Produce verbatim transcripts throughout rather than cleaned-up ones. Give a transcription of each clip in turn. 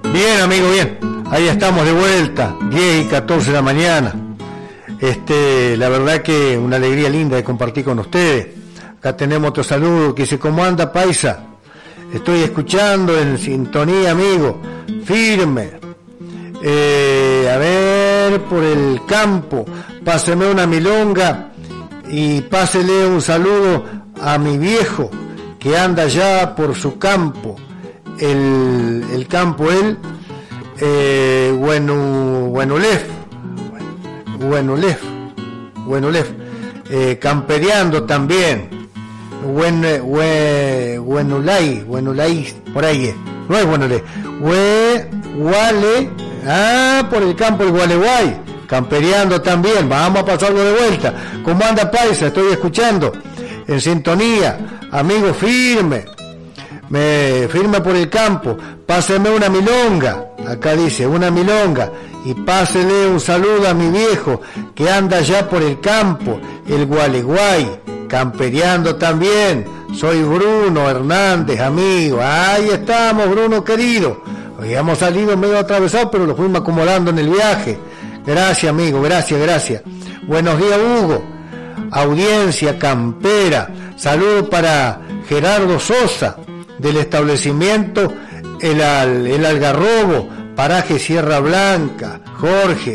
Bien, amigo, bien. Ahí estamos de vuelta, diez y catorce de la mañana. Este, la verdad que una alegría linda de compartir con ustedes. Acá tenemos otro saludo que dice, ¿cómo anda, paisa? Estoy escuchando en sintonía, amigo. Firme. Eh, a ver, por el campo. Páseme una milonga y pásele un saludo a mi viejo que anda ya por su campo. El, el campo, él, eh, bueno, Buenulef, Buenulef, Buenulef, eh, campereando también. Buen, buen, Buenulay, Buenulay, por ahí, no es Buenulef, Hue, Guale, ah, por el campo el Gualeguay, campereando también. Vamos a pasarlo de vuelta. ¿Cómo anda, paisa? Estoy escuchando en sintonía, amigo, firme. Me firme por el campo, páseme una milonga, acá dice, una milonga, y pásele un saludo a mi viejo que anda ya por el campo, el Gualeguay, campereando también. Soy Bruno Hernández, amigo. Ahí estamos, Bruno querido. Habíamos salido medio atravesados, pero lo fuimos acomodando en el viaje. Gracias, amigo, gracias, gracias. Buenos días, Hugo. Audiencia campera. Saludos para Gerardo Sosa, del establecimiento El, Al, el Algarrobo, paraje Sierra Blanca. Jorge.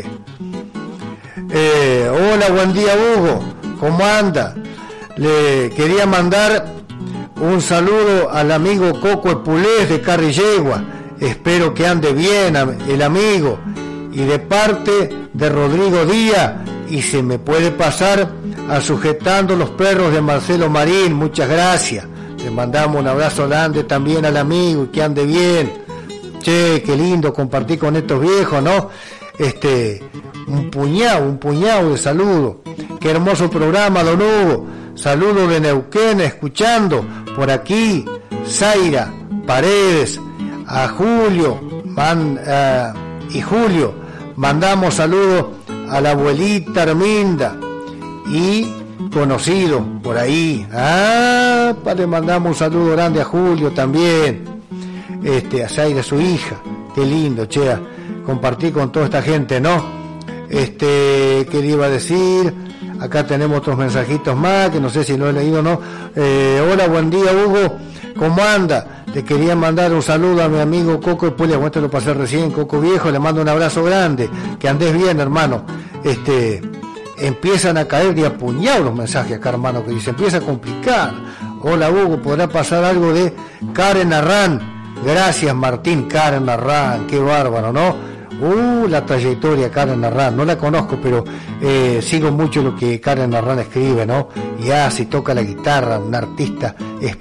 Eh, hola, buen día, Hugo. ¿Cómo anda? Le quería mandar un saludo al amigo Coco Epulés de Carrillegua. Espero que ande bien el amigo. Y de parte de Rodrigo Díaz, y se me puede pasar a Sujetando los Perros de Marcelo Marín. Muchas gracias. Le mandamos un abrazo grande también al amigo y que ande bien. Che, qué lindo compartir con estos viejos, ¿no? Este, un puñado, un puñado de saludos. Qué hermoso programa, don Hugo. Saludos de Neuquén, escuchando por aquí. Zaira Paredes, a Julio man, uh, y Julio. Mandamos saludos a la abuelita Arminda y conocido por ahí. Ah, le mandamos un saludo grande a Julio también. Este, a Zaira, su hija. Qué lindo, che, compartir con toda esta gente, ¿no? Este, ¿qué le iba a decir? Acá tenemos otros mensajitos más, que no sé si lo he leído o no. Eh, hola, buen día, Hugo. ¿Cómo anda? Te quería mandar un saludo a mi amigo Coco Epulés. Bueno, te lo pasé recién, Coco viejo. Le mando un abrazo grande. Que andes bien, hermano. Este, empiezan a caer de apuñados los mensajes acá, hermano, que dice, empieza a complicar. Hola, Hugo, ¿podrá pasar algo de Karen Arrán? Gracias, Martín. Karen Arrán, qué bárbaro, ¿no? Uh, la trayectoria Karen Arrán, no la conozco, pero eh, sigo mucho lo que Karen Arrán escribe, ¿no? Y hace, toca la guitarra, un artista